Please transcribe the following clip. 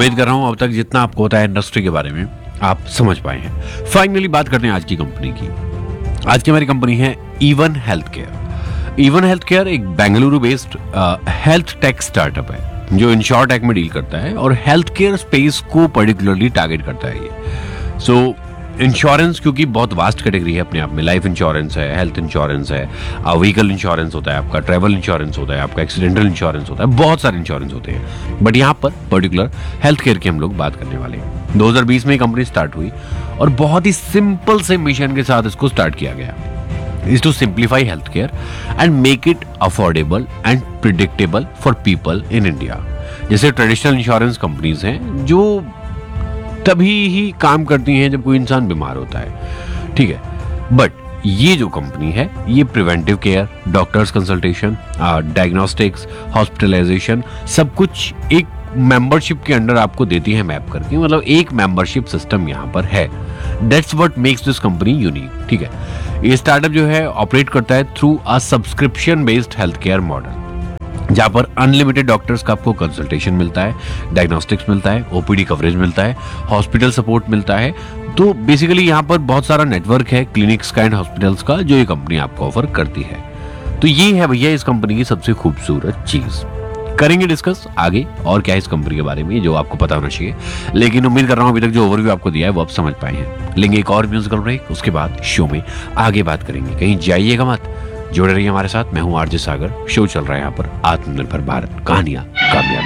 उम्मीद कर रहा हूं अब तक जितना आपको होता है इंडस्ट्री के बारे में आप समझ पाए हैं। फाइनली बात करते हैं आज की कंपनी की। आज की हमारी कंपनी है even health care. Even health care एक Bengaluru based health tech startup है जो इंश्योर टेक में डील करता है और हेल्थ केयर स्पेस को पर्टिकुलरली टारगेट करता है ये। सो इंश्योरेंस क्योंकि बहुत वास्ट कैटेगरी है अपने आप में, लाइफ इंश्योरेंस है, हेल्थ इंश्योरेंस है, व्हीकल इंश्योरेंस होता है आपका, ट्रैवल इंश्योरेंस होता है आपका, एक्सीडेंटल इंश्योरेंस होता है, बहुत सारे इंश्योरेंस होते हैं। बट यहाँ पर पर्टिकुलर हेल्थ केयर की हम लोग बात करने वाले हैं। 2020 में कंपनी स्टार्ट हुई और बहुत ही सिंपल से मिशन के साथ इसको स्टार्ट किया गया, is to simplify health care and make it affordable and predictable for people in India. जैसे ट्रेडिशनल इंश्योरेंस कंपनीज हैं जो तभी ही काम करती हैं जब कोई इंसान बीमार होता है, ठीक है, बट ये जो कंपनी है ये preventive care, doctors consultation, diagnostics, hospitalisation सब कुछ एक मेंबरशिप के अंडर आपको देती है मैप करके। मतलब एक मेंबरशिप सिस्टम यहाँ पर है। That's what makes this company unique, ठीक है। ये स्टार्टअप जो है ऑपरेट करता है through a subscription based health care model, जहां पर अनलिमिटेड डॉक्टर्स का आपको कंसल्टेशन मिलता है, डायग्नोस्टिक्स मिलता है, ओपीडी कवरेज मिलता है, हॉस्पिटल सपोर्ट मिलता है। तो बेसिकली यहाँ पर बहुत सारा नेटवर्क है क्लिनिक्स का एंड हॉस्पिटल्स का जो ये कंपनी आपको ऑफर करती है। तो ये है भैया इस कंपनी की सबसे खूबसूरत चीज। करेंगे डिस्कस आगे और क्या है इस कंपनी के बारे में जो आपको पता होना चाहिए, लेकिन उम्मीद कर रहा हूं अभी तक जो ओवरव्यू आपको दिया है वो आप समझ पाए हैं। लेंगे एक और म्यूजिकल ब्रेक, उसके बाद शो में आगे बात करेंगे। कहीं जाइएगा मत, जुड़े रहिए हमारे साथ। मैं हूं आरजे सागर, शो चल रहा है यहाँ पर आत्मनिर्भर भारत कहानियां कामयाब।